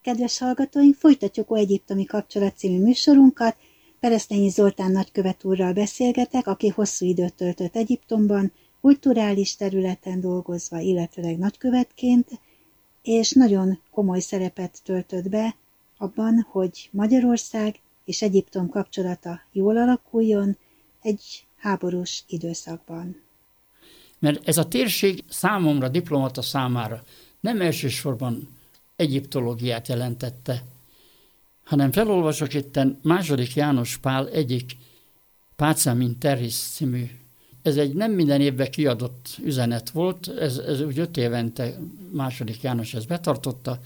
Kedves hallgatóink, folytatjuk Óegyiptomi kapcsolat című műsorunkat. Peresztényi Zoltán nagykövet úrral beszélgetek, aki hosszú időt töltött Egyiptomban, kulturális területen dolgozva, illetőleg nagykövetként, és nagyon komoly szerepet töltött be abban, hogy Magyarország és Egyiptom kapcsolata jól alakuljon egy háborús időszakban. Mert ez a térség számomra, diplomata számára nem elsősorban egyiptológiát jelentette, hanem felolvasok itten II. János Pál egyik Pacem in Terris című. Ez egy nem minden évben kiadott üzenet volt, ez úgy 5 évente II. János ezt betartotta.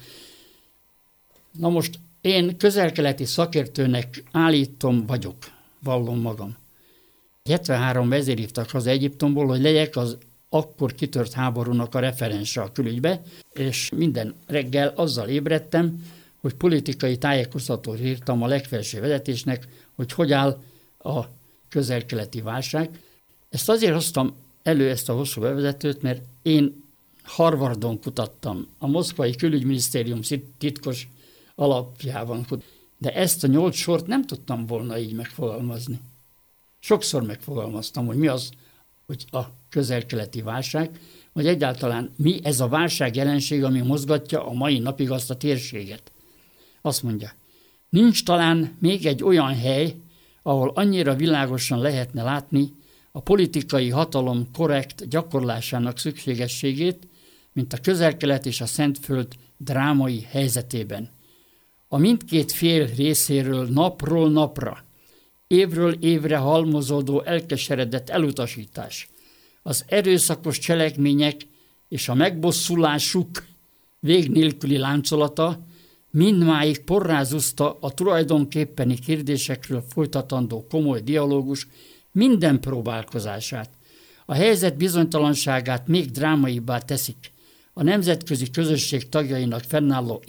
Na most én közel-keleti szakértőnek állítom vagyok, vallom magam. 73 vezérhívtak haza Egyiptomból, hogy legyek az akkor kitört háborúnak a referense a külügybe, és minden reggel azzal ébredtem, hogy politikai tájékoztatót írtam a legfelső vezetésnek, hogy áll a közel-keleti válság. Ezt azért hoztam elő, ezt a hosszú bevezetőt, mert én Harvardon kutattam, a moszkvai külügyminisztérium titkos alapjában, de ezt a 8 sort nem tudtam volna így megfogalmazni. Sokszor megfogalmaztam, hogy mi az, hogy a közel-keleti válság, vagy egyáltalán mi ez a válság jelenség, ami mozgatja a mai napig azt a térséget. Azt mondja, nincs talán még egy olyan hely, ahol annyira világosan lehetne látni a politikai hatalom korrekt gyakorlásának szükségességét, mint a közel-kelet és a Szentföld drámai helyzetében. A mindkét fél részéről napról napra, évről évre halmozódó elkeseredett elutasítás, az erőszakos cselekmények és a megbosszulásuk vég nélküli láncolata mindmáig porrázuzta a tulajdonképpeni kérdésekről folytatandó komoly dialógus minden próbálkozását. A helyzet bizonytalanságát még drámaibbá teszik a nemzetközi közösség tagjainak fennálló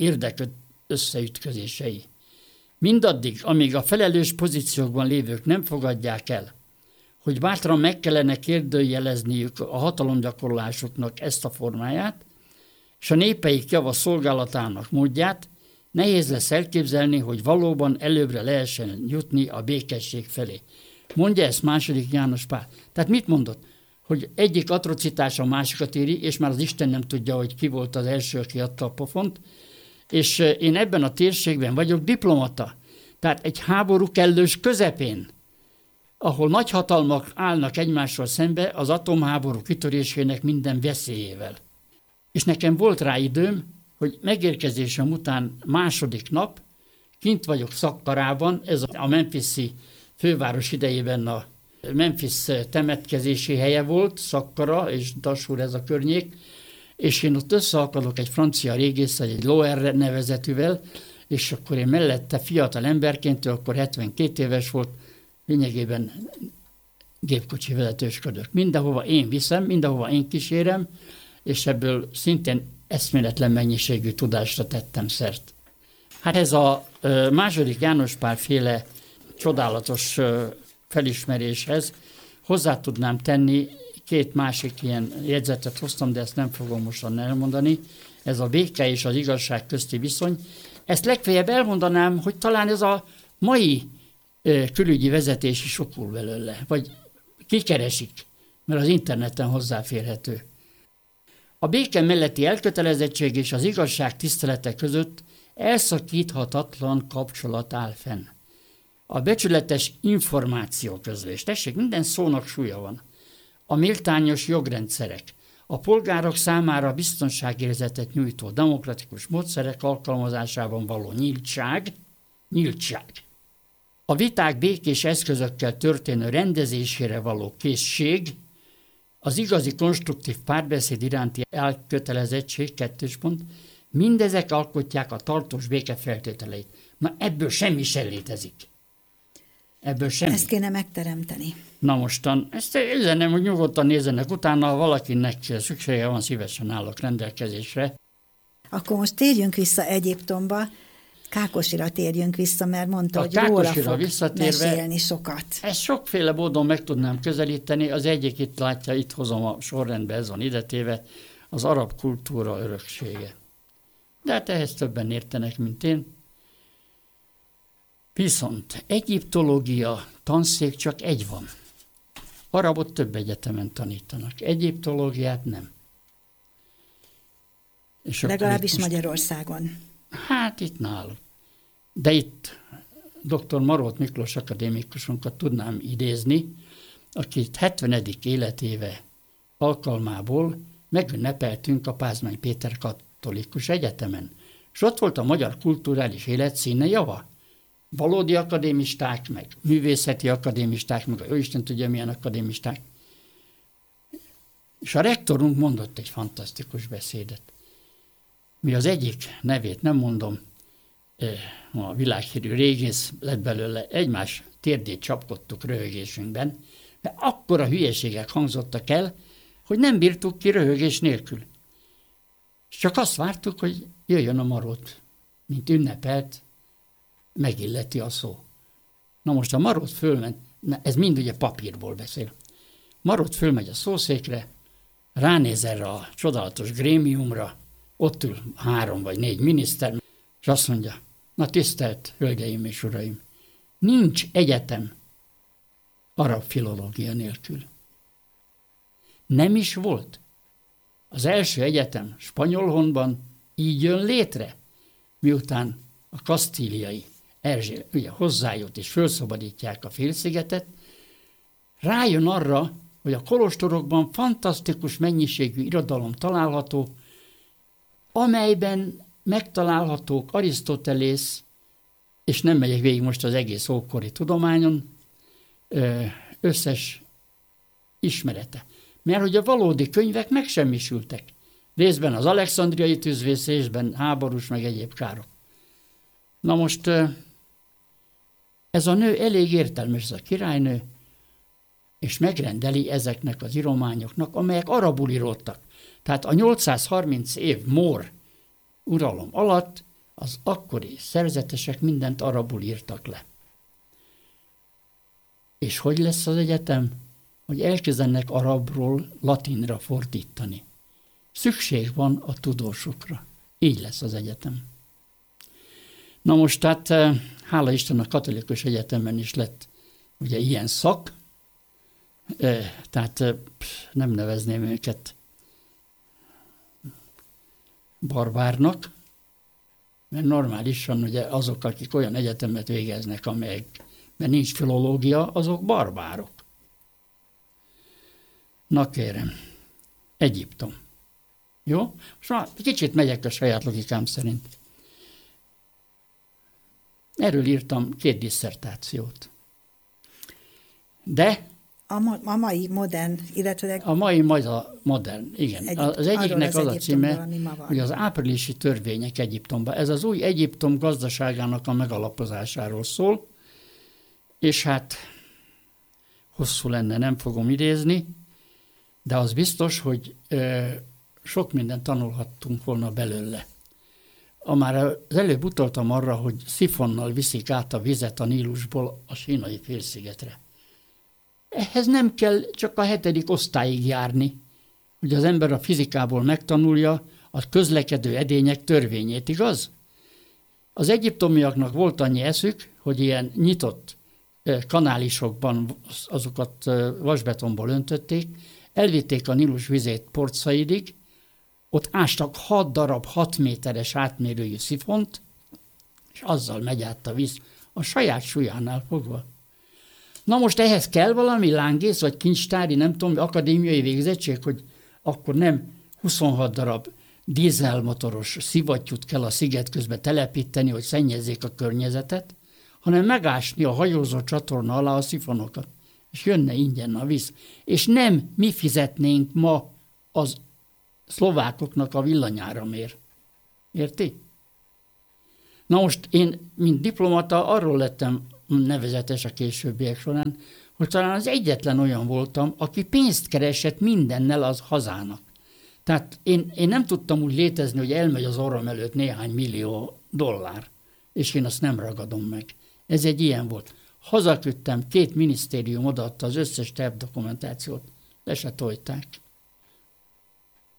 összeütközései. Mindaddig, amíg a felelős pozíciókban lévők nem fogadják el, hogy bátran meg kellene kérdőjelezniük a hatalomgyakorlásuknak ezt a formáját, és a népeik java szolgálatának módját, nehéz lesz elképzelni, hogy valóban előbbre lehessen jutni a békesség felé. Mondja ezt II. János Pál. Tehát mit mondott? Hogy egyik atrocitás a másikat éri, és már az Isten nem tudja, hogy ki volt az első, aki adta a pofont, és én ebben a térségben vagyok diplomata. Tehát egy háború kellős közepén, ahol nagyhatalmak állnak egymással szembe az atomháború kitörésének minden veszélyével. És nekem volt rá időm, hogy megérkezésem után második nap kint vagyok Szakkarában, ez a Memphis-i főváros idejében a Memphis temetkezési helye volt, Szakkara és Dashur ez a környék, és én ott összeakadok egy francia régésszel, egy Loer nevezetűvel, és akkor én mellette fiatal emberként, ő akkor 72 éves volt, lényegében gépkocsi vezetősködök. Mindenhova én viszem, mindenhova én kísérem, és ebből szintén eszméletlen mennyiségű tudásra tettem szert. Hát ez a II. János Pál féle csodálatos felismeréshez hozzá tudnám tenni 2 másik ilyen jegyzetet hoztam, de ezt nem fogom mostan elmondani. Ez a béke és az igazság közti viszony. Ezt legfeljebb elmondanám, hogy talán ez a mai külügyi vezetés is okul belőle, vagy kikeresik, mert az interneten hozzáférhető. A béke melletti elkötelezettség és az igazság tisztelete között elszakíthatatlan kapcsolat áll fenn. A becsületes információközlés, tessék, minden szónak súlya van. A méltányos jogrendszerek, a polgárok számára biztonságérzetet nyújtó demokratikus módszerek alkalmazásában való nyíltság, a viták békés eszközökkel történő rendezésére való készség, az igazi konstruktív párbeszéd iránti elkötelezettség, 2. pont, mindezek alkotják a tartós béke feltételeit. Na ebből semmi sem létezik. Ebből semmi. Ezt kéne megteremteni. Na mostan, ezt üzenem, hogy nyugodtan nézzenek utána, ha valakinek szüksége van, szívesen állok rendelkezésre. Akkor most térjünk vissza Egyiptomba, Kákosira térjünk vissza, mert mondta, hogy róla fog mesélni sokat. Ezt sokféle módon meg tudnám közelíteni, az egyik itt látja, itt hozom a sorrendbe, ez van idetéve, az arab kultúra öröksége. De hát ehhez többen értenek, mint én. Viszont egyiptológia tanszék csak egy van. Arabot több egyetemen tanítanak. Egyiptológiát nem. És legalábbis Magyarországon. Hát itt náluk. De itt dr. Marót Miklós akadémikusunkat tudnám idézni, akit 70. életéve alkalmából megünnepeltünk a Pázmány Péter Katolikus Egyetemen. És ott volt a magyar kulturális élet színe java. Valódi akadémisták, meg művészeti akadémisták, meg ő Isten tudja milyen akadémisták. És a rektorunk mondott egy fantasztikus beszédet. Mi az egyik nevét nem mondom, a világhírű régész lett belőle, egymás térdét csapkodtuk röhögésünkben, de akkora hülyeségek hangzottak el, hogy nem bírtuk ki röhögés nélkül. És csak azt vártuk, hogy jöjjön a Marót, mint ünnepelt, megilleti a szó. Na most a Marót fölment, ez mind ugye papírból beszél. Marót fölmegy a szószékre, ránéz erre a csodálatos grémiumra, ott ül 3 vagy 4 miniszter, és azt mondja, na tisztelt hölgyeim és uraim, nincs egyetem arab filológia nélkül. Nem is volt. Az első egyetem Spanyolhonban így jön létre, miután a kasztíliai Erzsébet ugye hozzájut és felszabadítják a félszigetet, rájön arra, hogy a kolostorokban fantasztikus mennyiségű irodalom található, amelyben megtalálhatók Arisztotelész, és nem megyek végig most az egész ókori tudományon, összes ismerete. Mert hogy a valódi könyvek megsemmisültek. Részben az alexandriai tűzvész, részben háborús, meg egyéb károk. Na most ez a nő elég értelmes, ez a királynő, és megrendeli ezeknek az írományoknak, amelyek arabul íródtak. Tehát a 830 év mór uralom alatt az akkori szerzetesek mindent arabul írtak le. És hogy lesz az egyetem? Hogy elkezdenek arabról latinra fordítani. Szükség van a tudósokra. Így lesz az egyetem. Na most tehát, hála Isten, a katolikus egyetemen is lett ugye ilyen szak, tehát nem nevezném őket barbárnak, mert normálisan ugye azok, akik olyan egyetemet végeznek, amelyekben nincs filológia, azok barbárok. Na kérem, Egyiptom. Jó? Most már kicsit megyek a saját logikám szerint. Erről írtam 2 disszertációt. De a mai modern, illetve... A mai modern, igen. Az egyiknek az a címe, hogy az áprilisi törvények Egyiptomban. Ez az új Egyiptom gazdaságának a megalapozásáról szól, és hát hosszú lenne, nem fogom idézni, de az biztos, hogy sok mindent tanulhattunk volna belőle. Már az előbb utaltam arra, hogy szifonnal viszik át a vizet a Nílusból a Sínai félszigetre. Ehhez nem kell csak a 7. osztályig járni, hogy az ember a fizikából megtanulja a közlekedő edények törvényét, igaz? Az egyiptomiaknak volt annyi eszük, hogy ilyen nyitott kanálisokban azokat vasbetonból öntötték, elvitték a Nílus vizét Port Szaidig, ott ástak 6 darab 6 méteres átmérőjű szifont, és azzal megy át a víz a saját súlyánál fogva. Na most ehhez kell valami lángész, vagy kincstári, nem tudom, akadémiai végzettség, hogy akkor nem 26 darab dízelmotoros szivattyút kell a sziget közben telepíteni, hogy szennyezzék a környezetet, hanem megásni a hajózó csatorna alá a szifonokat, és jönne ingyen a víz. És nem mi fizetnénk ma az szlovákoknak a villanyáramért. Érti? Na most én, mint diplomata, arról lettem nevezetes a későbbiek során, hogy talán az egyetlen olyan voltam, aki pénzt keresett mindennel az hazának. Tehát én nem tudtam úgy létezni, hogy elmegy az orrom előtt néhány millió dollár, és én azt nem ragadom meg. Ez egy ilyen volt. Hazaküldtem, 2 minisztérium odaadta az összes tervdokumentációt, le se tojták.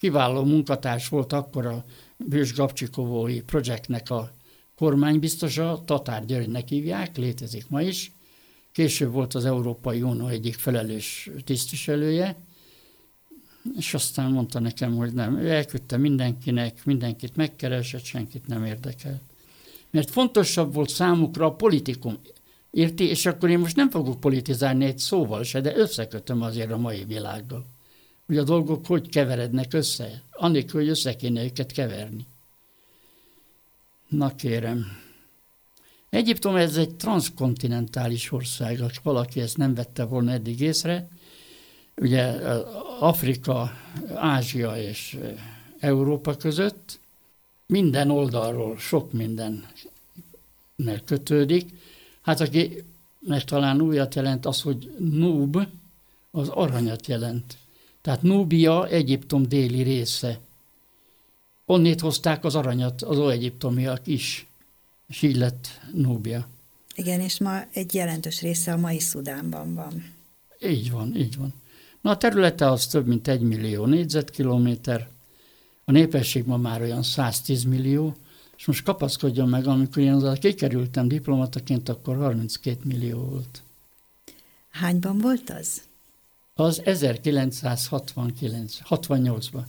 kiváló munkatárs volt akkor a Bős Gabcsikovói projektnek a kormánybiztosa, Tatár Györgynek hívják, létezik ma is. Később volt az Európai Unió egyik felelős tisztviselője, és aztán mondta nekem, hogy nem, ő elküldte mindenkinek, mindenkit megkeresett, senkit nem érdekelt. Mert fontosabb volt számukra a politikum, érti? És akkor én most nem fogok politizálni egy szóval se, de összekötöm azért a mai világgal. Hogy a dolgok hogy keverednek össze, annélkül, hogy össze kéne őket keverni. Na kérem. Egyiptom ez egy transzkontinentális ország, ha valaki ezt nem vette volna eddig észre. Ugye Afrika, Ázsia és Európa között minden oldalról sok mindennel kötődik. Hát akinek talán újat jelent az, hogy Nub, az aranyat jelent. Tehát Núbia Egyiptom déli része. Onnét hozták az aranyat az óegyiptomiak is, és így lett Núbia. Igen, és ma egy jelentős része a mai Szudánban van. Így van, így van. Na a területe az több mint 1 millió négyzetkilométer, a népesség ma már olyan 110 millió, és most kapaszkodjon meg, amikor én oda kikerültem diplomataként, akkor 32 millió volt. Hányban volt az? Az 1968-ban.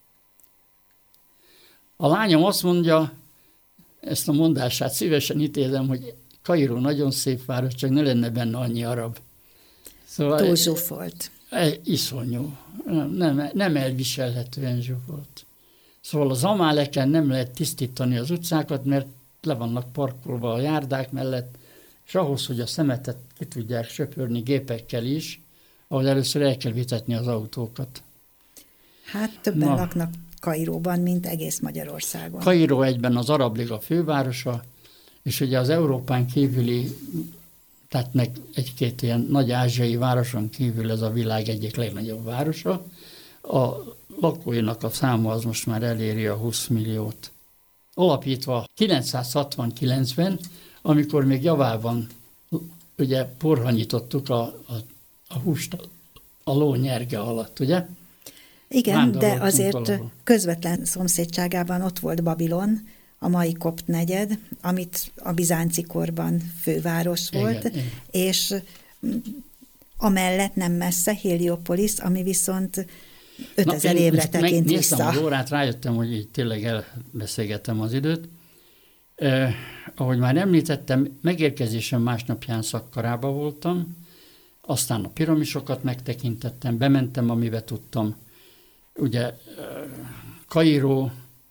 A lányom azt mondja, ezt a mondását szívesen ítélem, hogy Kairó nagyon szép város, csak ne lenne benne annyi arab. Szóval túl zsúfolt. Iszonyú. Nem elviselhetően zsúfolt. Szóval az Amáleken nem lehet tisztítani az utcákat, mert le vannak parkolva a járdák mellett, és ahhoz, hogy a szemetet ki tudják söpörni gépekkel is, ahhoz először el kell vitetni az autókat. Hát többen laknak Kairóban, mint egész Magyarországon. Kairó egyben az Arab Liga fővárosa, és ugye az Európán kívüli, tehát meg egy-két ilyen nagy ázsiai városon kívül ez a világ egyik legnagyobb városa. A lakóinak a száma az most már eléri a 20 milliót. Alapítva 969-ben, amikor még javában ugye porhanyítottuk a húst a ló nyerge alatt, ugye? Igen, de azért közvetlen szomszédságában ott volt Babilon, a mai kopt negyed, amit a bizánci korban főváros volt, igen. És amellett nem messze Heliopolis, ami viszont 5000 évre tekint vissza. Néztem az órát, rájöttem, hogy így tényleg elbeszélgettem az időt. Ahogy már említettem, megérkezésem másnapján Szakkarába voltam, aztán a piramisokat megtekintettem, bementem, amibe tudtam. Ugye Kairó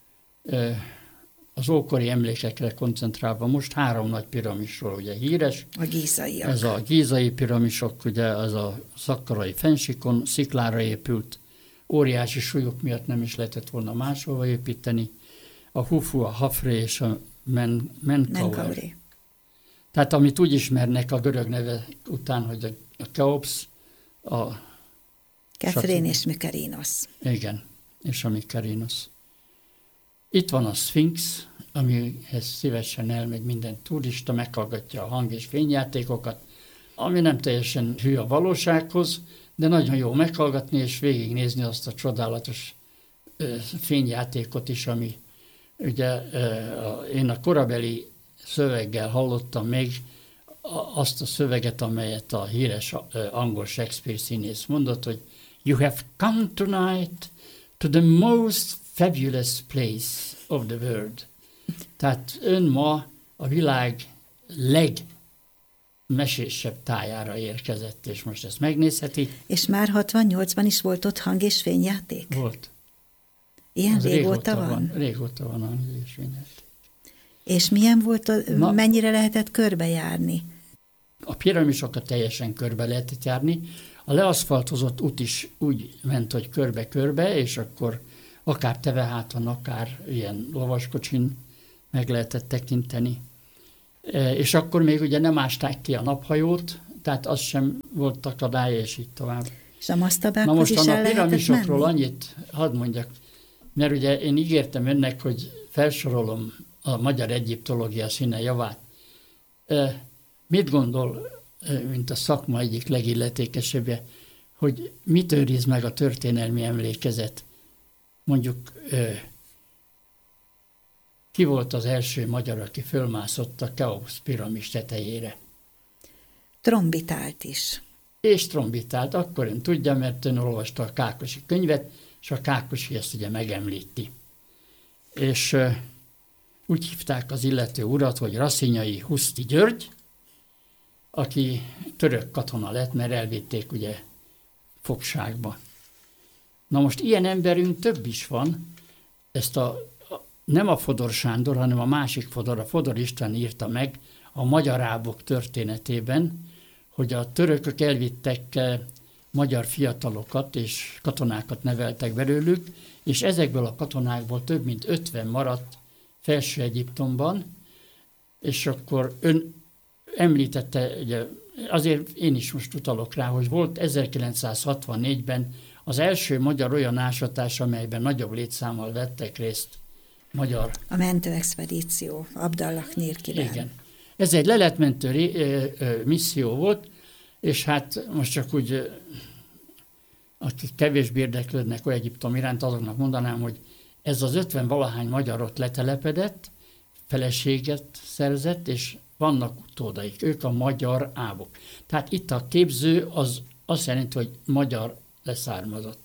az ókori emlékekre koncentrálva most 3 nagy piramisról ugye híres. A gízaiak. Ez a gízai piramisok, ugye az a szakkarai fennsíkon sziklára épült, óriási súlyok miatt nem is lehetett volna máshova építeni. A Hufu, a Hafre és a Menkaure. Tehát amit úgy ismernek a görög neve után, hogy a Keops, a Kefrén és Mykerinos. Igen, és a Mykerinos. Itt van a Szfinx, amihez szívesen elmegy minden turista, meghallgatja a hang- és fényjátékokat, ami nem teljesen hű a valósághoz, de nagyon jó meghallgatni és végignézni azt a csodálatos fényjátékot is, ami ugye én a korabeli szöveggel hallottam még azt a szöveget, amelyet a híres angol Shakespeare színész mondott, hogy "You have come tonight to the most fabulous place of the world." Tehát ön ma a világ legmesésebb tájára érkezett, és most ezt megnézheti. És már 68-ban is volt ott hang- és fényjáték? Volt. Ilyen régóta van? Régóta van hang- és fényjáték. És milyen volt, mennyire lehetett körbejárni? A piramisokat teljesen körbe lehetett járni. A leaszfaltozott út is úgy ment, hogy körbe-körbe, és akkor akár teveháton, akár ilyen lovaskocsin meg lehetett tekinteni. És akkor még ugye nem ásták ki a naphajót, tehát az sem volt akadály, és így tovább. És a masztabákhoz is el lehetett menni? Na most a piramisokról annyit hadd mondjak, mert ugye én ígértem önnek, hogy felsorolom a magyar egyiptológia színe javát. Mit gondol, mint a szakma egyik legilletékesebbje, hogy mit őriz meg a történelmi emlékezet? mondjuk ki volt az első magyar, aki fölmászott a Keops piramis tetejére? Trombitált is. És trombitált, akkor ön tudja, mert ön olvasta a Kákosi könyvet, és a Kákosi ezt ugye megemlíti. És úgy hívták az illető urat, hogy Raszinyai Huszti György, aki török katona lett, mert elvitték ugye fogságba. Na most ilyen emberünk több is van, ezt nem a Fodor Sándor, hanem a másik Fodor, a Fodor István írta meg a magyarábok történetében, hogy a törökök elvittek magyar fiatalokat és katonákat neveltek belőlük, és ezekből a katonákból több mint 50 maradt Felső Egyiptomban, és akkor ön említette, ugye, azért én is most utalok rá, hogy volt 1964-ben az első magyar olyan ásatás, amelyben nagyobb létszámmal vettek részt magyar. A mentőexpedíció, Abdallah Nirkiben. Igen. Ez egy leletmentő misszió volt, és hát most csak úgy, akik kevésbé érdeklődnek Egyiptom iránt, azoknak mondanám, hogy ez az 50-valahány magyar ott letelepedett, feleséget szerzett, és vannak utódaik, ők a magyar ábok. Tehát itt a képző az azt jelenti, hogy magyar leszármazott.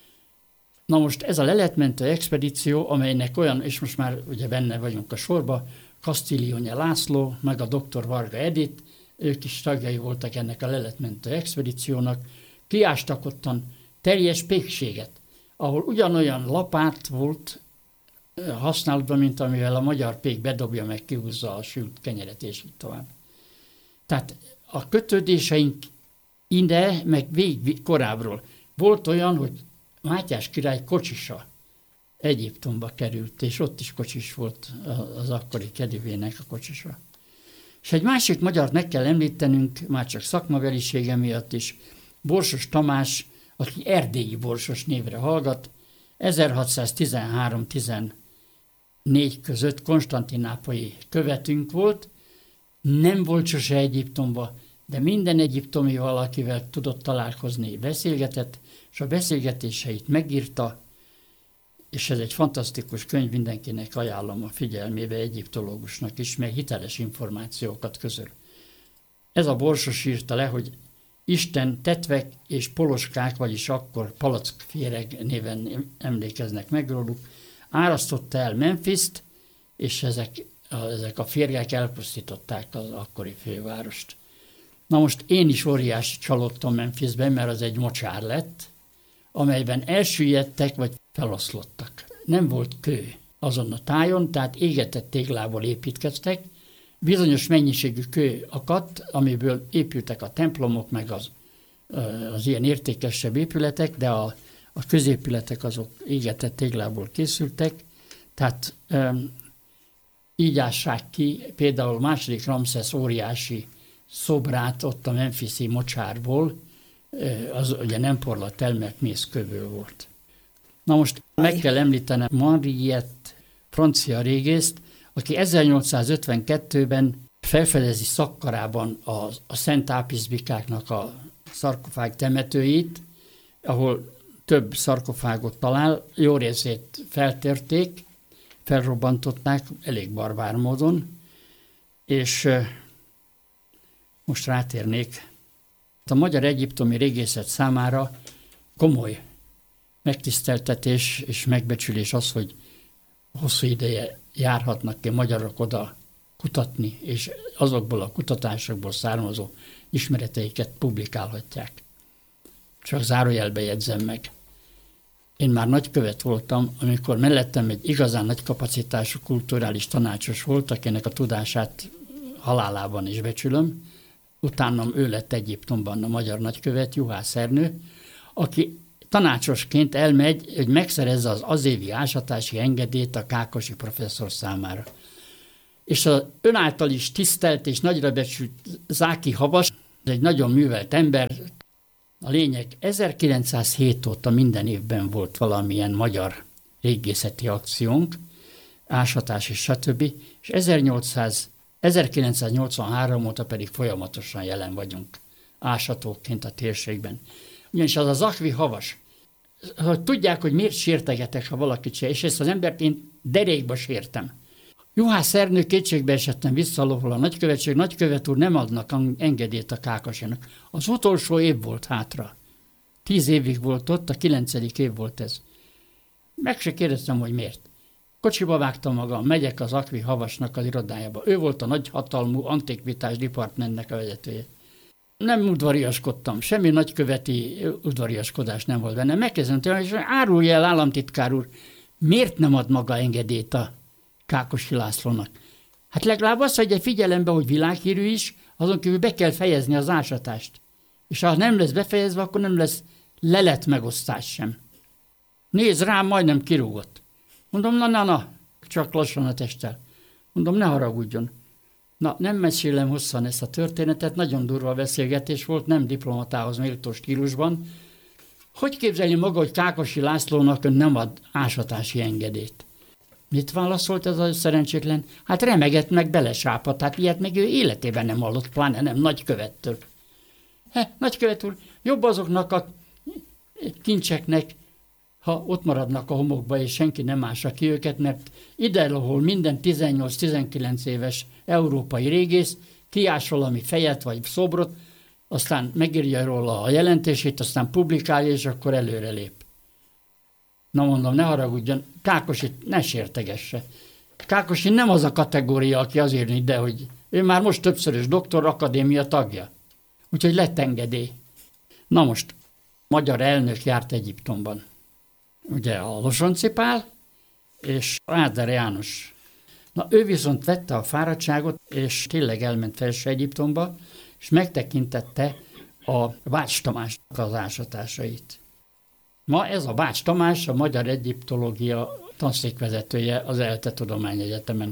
Na most ez a leletmentő expedíció, amelynek olyan, és most már ugye benne vagyunk a sorba, Castiglione László, meg a dr. Varga Edith, ők is tagjai voltak ennek a leletmentő expedíciónak, kiástak ottan teljes pékséget, ahol ugyanolyan lapát volt használatban, mint amivel a magyar pék bedobja meg, kihúzza a sült kenyeret, és így tovább. Tehát a kötődéseink ide, meg végig korábbról. Volt olyan, hogy Mátyás király kocsisa Egyiptomba került, és ott is kocsis volt az akkori kedvének a kocsisa. És egy másik magyart meg kell említenünk, már csak szakmabelisége miatt is, Borsos Tamás, aki erdélyi Borsos névre hallgat, 1613-14 között konstantinápolyi követünk volt, nem volt sose Egyiptomba, de minden egyiptomi valakivel tudott találkozni, beszélgetett, és a beszélgetéseit megírta, és ez egy fantasztikus könyv, mindenkinek ajánlom a figyelmébe, egyiptológusnak is, mert hiteles információkat közöl. Ez a Borsos írta le, hogy Isten tetvek és poloskák, vagyis akkor palackféreg néven emlékeznek meg róluk, árasztotta el Memphist, és ezek a férgek elpusztították az akkori fővárost. Na most én is óriási csalódtam Memphisben, mert az egy mocsár lett, amelyben elsüllyedtek, vagy feloszlottak. Nem volt kő azon a tájon, tehát égetett téglából építkeztek, bizonyos mennyiségű kő akadt, amiből épültek a templomok, meg az ilyen értékesebb épületek, de a középületek azok égetett téglából készültek, tehát így ássák ki például második Ramszesz óriási szobrát ott a memphisi mocsárból, az ugye nem porlatt el, mert mészkőből volt. Na most meg kell említenem Mariette, francia régészt, aki 1852-ben felfedezi Szakkarában a Szent Ápiszbikáknak a szarkofág temetőit, ahol több szarkofágot talál, jó részét feltörték, felrobbantották elég barbár módon, és most rátérnék. A magyar egyiptomi régészet számára komoly megtiszteltetés és megbecsülés az, hogy hosszú ideje járhatnak ki magyarok oda kutatni, és azokból a kutatásokból származó ismereteiket publikálhatják. Csak zárójelbe jegyzem meg. Én már nagykövet voltam, amikor mellettem egy igazán nagy kapacitású kulturális tanácsos volt, akinek a tudását halálában is becsülöm. Utánam ő lett Egyiptomban a magyar nagykövet, Juhász Ernő, aki tanácsosként elmegy, hogy megszerezze az azévi ásatási engedélyt a Kákosi professzor számára. És az ön által is tisztelt és nagyra becsült Záki Habas, egy nagyon művelt ember. A lényeg, 1907 óta minden évben volt valamilyen magyar régészeti akciónk, ásatás és stb. És 1983 óta pedig folyamatosan jelen vagyunk ásatóként a térségben. Ugyanis az a Zakvi Havas, hogy tudják, hogy miért sértegetek, ha valakit sér, és ezt az embert én derékba sértem. Juhász Ernő kétségbe esettem visszalóval a nagykövetség, nagykövet úr, nem adnak engedélyt a Kákasinak. Az utolsó év volt hátra. 10 évig volt ott, a 9. év volt ez. Meg se kérdeztem, hogy miért. Kocsiba vágtam magam, megyek az Akvi Havasnak az irodájába. Ő volt a nagyhatalmú antikvitás departmentnek a vezetője. Nem udvariaskodtam, semmi nagyköveti udvariaskodás nem volt benne. Megkezdtem tőle, és árulja el, államtitkár úr, miért nem ad maga engedélyt a Kákosi Lászlónak? Hát legalább azt vegye figyelembe, hogy világhírű is, azon kívül be kell fejezni az ásatást. És ha nem lesz befejezve, akkor nem lesz leletmegosztás sem. Nézd rám, majdnem kirúgott. Mondom, na, csak lassan a testtel. Mondom, ne haragudjon. Na, nem mesélem hosszan ezt a történetet, nagyon durva beszélgetés volt, nem diplomatához méltó stílusban. Hogy képzelje maga, hogy Kákosi Lászlónak ön nem ad ásatási engedélyt? Mit válaszolt ez a szerencsétlen? Hát remegett meg belesápadt, hát ilyet meg ő életében nem hallott, pláne nem nagykövettől. Nagykövet úr, jobb azoknak a kincseknek, ha ott maradnak a homokba, és senki nem ássa ki őket, mert ide, ahol minden 18-19 éves európai régész kiás valami fejet vagy szobrot, aztán megírja róla a jelentését, aztán publikálja, és akkor előre lép. Na mondom, ne haragudjon, Kákosit ne sértegesse. Kákosi nem az a kategória, aki azért ide, hogy ő már most többszörös doktor, akadémia tagja. Úgyhogy lett engedély. Na most, magyar elnök járt Egyiptomban. Ugye a Losonczy Pál és Áder János. Na ő viszont vette a fáradtságot, és tényleg elment Felső Egyiptomba, és megtekintette a Bács Tamásnak az ásatásait. Ma ez a Bács Tamás, a magyar egyiptológia tanszékvezetője az ELTE Tudományegyetemen.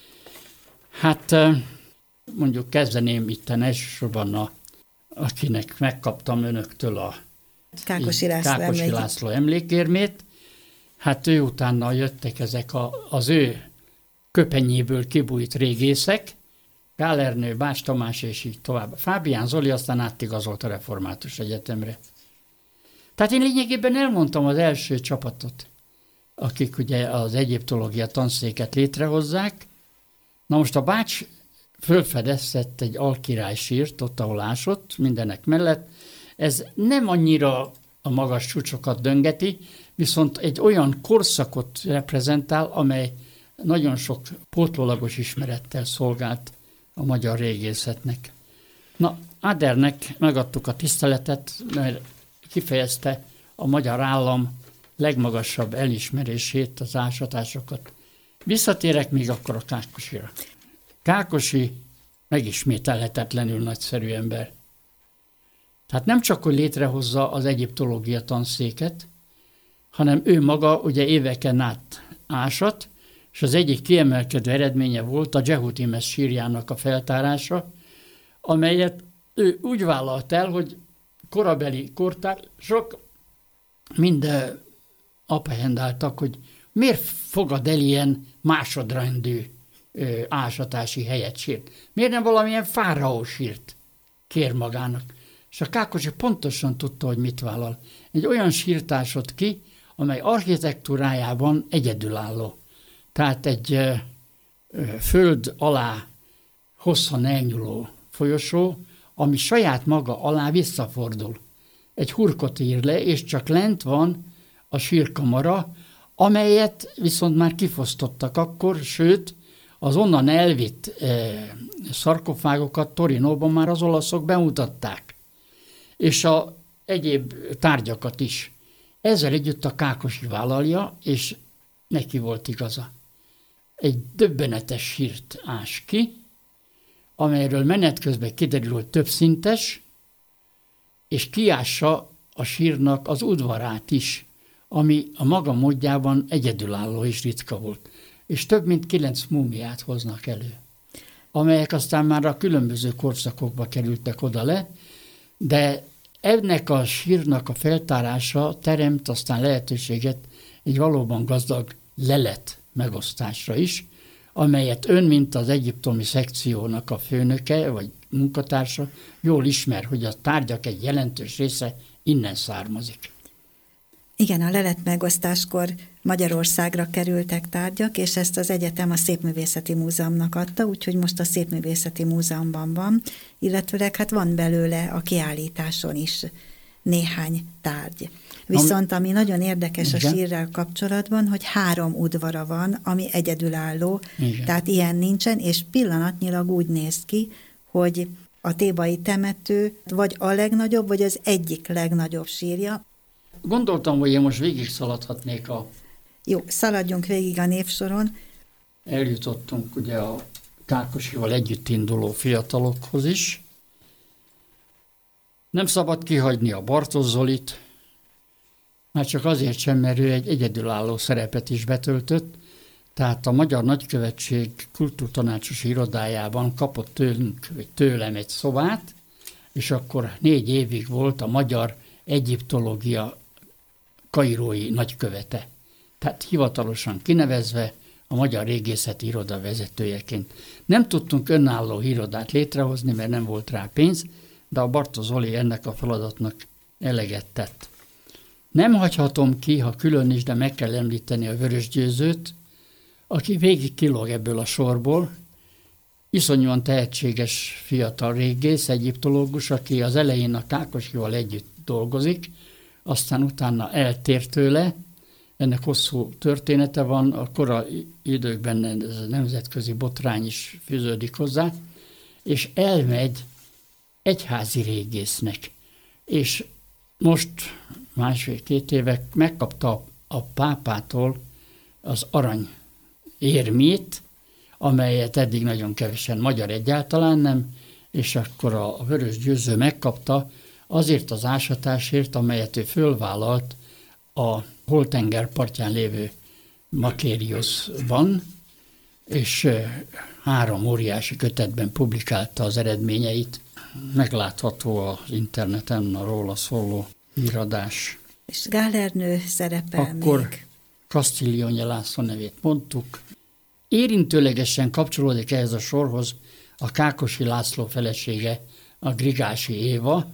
Hát mondjuk kezdeném itten elsősorban, akinek megkaptam önöktől a Kákosi László emlékérmét. Hát ő utána jöttek ezek az ő köpenyéből kibújt régészek, Gál Ernő, Bács Tamás és így tovább. Fábián Zoli aztán átigazolt a Református Egyetemre. Tehát én lényegében elmondtam az első csapatot, akik ugye az egyiptológia tanszéket létrehozzák. Na most a Bács fölfedezett egy alkirály sírt, ott, ahol ásott, mindenek mellett. Ez nem annyira a magas csúcsokat döngeti, viszont egy olyan korszakot reprezentál, amely nagyon sok pótlólagos ismerettel szolgált a magyar régészetnek. Na, Ádernek megadtuk a tiszteletet, mert kifejezte a magyar állam legmagasabb elismerését, az ásatásokat. Visszatérek még akkor a Kákosira. Kákosi megismételhetetlenül nagyszerű ember. Tehát nem csak, hogy létrehozza az egyiptológia tanszéket, hanem ő maga ugye éveken át ásat, és az egyik kiemelkedő eredménye volt a Dzsehutimes sírjának a feltárása, amelyet ő úgy vállalt el, hogy korabeli kortársok mind apprehendáltak, hogy miért fogad el ilyen másodrandű ásatási helyet, sírt. Miért nem valamilyen fáraó sírt kér magának? És a Kákosi pontosan tudta, hogy mit vállal. Egy olyan sírt ásott ki, amely architektúrájában egyedülálló. Tehát egy föld alá hosszan elnyúló folyosó, ami saját maga alá visszafordul. Egy hurkot ír le, és csak lent van a sírkamara, amelyet viszont már kifosztottak akkor, sőt, az onnan elvitt szarkofágokat Torinóban már az olaszok bemutatták. És a egyéb tárgyakat is. Ezzel együtt a Kákosi vállalja, és neki volt igaza. Egy döbbenetes sírt ás ki, amelyről menet közben kiderül, hogy többszintes, és kiássa a sírnak az udvarát is, ami a maga módjában egyedülálló és ritka volt. És több mint 9 múmiát hoznak elő, amelyek aztán már a különböző korszakokba kerültek oda le, de ennek a sírnak a feltárása teremt aztán lehetőséget egy valóban gazdag lelet megosztásra is, amelyet ön, mint az egyiptomi szekciónak a főnöke, vagy munkatársa jól ismer, hogy a tárgyak egy jelentős része innen származik. Igen, a leletmegosztáskor Magyarországra kerültek tárgyak, és ezt az egyetem a Szépművészeti Múzeumnak adta, úgyhogy most a Szépművészeti Múzeumban van, illetőleg hát van belőle a kiállításon is néhány tárgy. Viszont ami nagyon érdekes a sírrel kapcsolatban, hogy 3 udvara van, ami egyedülálló, tehát ilyen nincsen, és pillanatnyilag úgy néz ki, hogy a thébai temető vagy a legnagyobb, vagy az egyik legnagyobb sírja. Gondoltam, hogy én most végig szaladhatnék Jó, szaladjunk végig a névsoron. Eljutottunk ugye a Kákosival együtt induló fiatalokhoz is. Nem szabad kihagyni a Bartos Zolit, már csak azért sem, mert ő egy egyedülálló szerepet is betöltött, tehát a Magyar Nagykövetség kultúrtanácsosi irodájában kapott tőlem egy szobát, és akkor 4 évig volt a magyar egyiptológia kairói nagykövete. Tehát hivatalosan kinevezve a Magyar Régészeti Iroda vezetőjeként. Nem tudtunk önálló irodát létrehozni, mert nem volt rá pénz, de a Bartos Zoli ennek a feladatnak eleget tett. Nem hagyhatom ki, ha külön is, de meg kell említeni a Vörös Győzőt, aki végig kilóg ebből a sorból, iszonyúan tehetséges fiatal régész, egyiptológus, aki az elején a Kákosival együtt dolgozik, aztán utána eltér tőle, ennek hosszú története van, a korai időkben ez a nemzetközi botrány is fűződik hozzá, és elmegy egyházi régésznek. És most 1,5-2 éve megkapta a pápától az arany érmét, amelyet eddig nagyon kevesen, magyar egyáltalán nem, és akkor a Vörös Győző megkapta azért az ásatásért, amelyet ő fölvállalt a Holtenger partján lévő Makérioszban, és 3 óriási kötetben publikálta az eredményeit. Meglátható az interneten a róla szóló híradás. És Gálernő szerepel akkor még. Castiglione László nevét mondtuk. Érintőlegesen kapcsolódik ehhez a sorhoz a Kákosi László felesége, a Grigási Éva,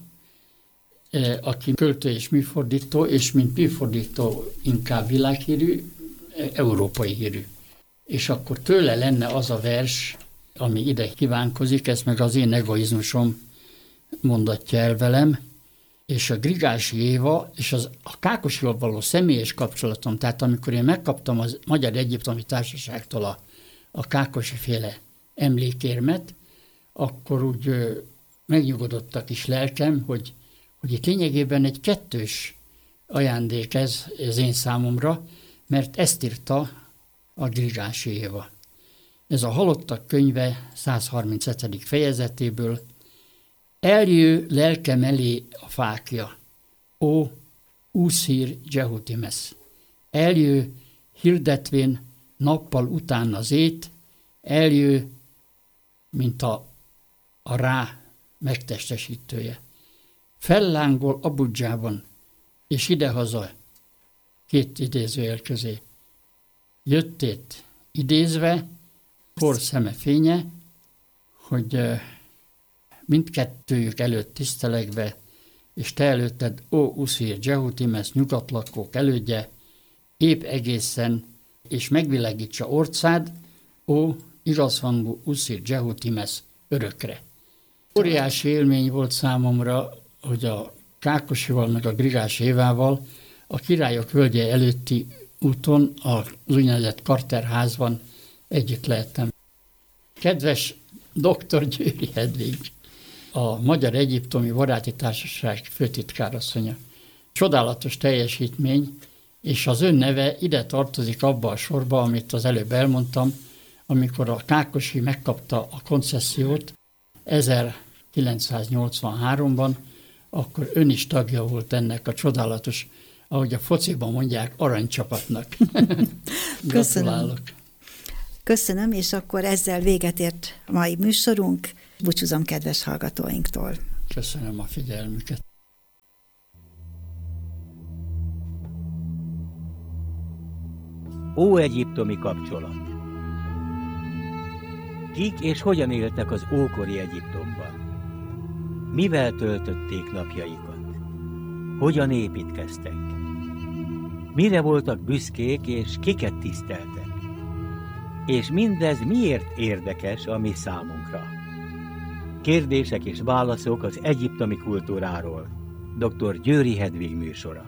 aki költő és műfordító, és mint műfordító inkább világhírű, európai hírű. És akkor tőle lenne az a vers, ami ide kívánkozik, ezt meg az én egoizmusom mondatja el velem, és a Grigási Éva, és a Kákosival való személyes kapcsolatom, tehát amikor én megkaptam a Magyar Egyiptomi Társaságtól a Kákosi féle emlékérmet, akkor úgy megnyugodott a kis lelkem, hogy itt lényegében egy 2. ajándék ez én számomra, mert ezt írta a Grigási Éva. Ez a Halottak könyve 137. fejezetéből. Eljő lelkem elé a fákja, ó, úszír Jehutimes. Eljő hirdetvén nappal után az ét, eljő, mint a rá megtestesítője. Fellángol Abudzsában, és idehaza, 2 idézőjel közé. Jöttét idézve, kor szeme fénye, hogy mindkettőjük előtt tisztelegve, és te előtted, ó Uszír Jehutimes, nyugatlakók elődje, épp egészen, és megvilágítsa orcád, ó igazhangú Uszír Jehutimes örökre. Óriási élmény volt számomra, hogy a Kákosival meg a Grigási Évával a Királyok völgye előtti úton, az úgynevezett Carterházban együtt lehettem. Kedves dr. Győri Hedvig, a Magyar Egyiptomi Baráti Társaság főtitkárasszonya. Csodálatos teljesítmény, és az ön neve ide tartozik abba a sorba, amit az előbb elmondtam, amikor a Kákosi megkapta a koncessziót 1983-ban, akkor ön is tagja volt ennek a csodálatos, ahogy a fociban mondják, aranycsapatnak. Gratulálok. Köszönöm, és akkor ezzel véget ért a mai műsorunk. Búcsúzom kedves hallgatóinktól. Köszönöm a figyelmüket. Óegyiptomi kapcsolat. Kik és hogyan éltek az ókori Egyiptomban? Mivel töltötték napjaikat? Hogyan építkeztek? Mire voltak büszkék, és kiket tiszteltek? És mindez miért érdekes a mi számunkra? Kérdések és válaszok az egyiptomi kultúráról. Dr. Győri Hedvig műsora.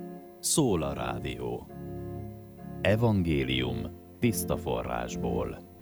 Szól a rádió. Evangélium tiszta forrásból.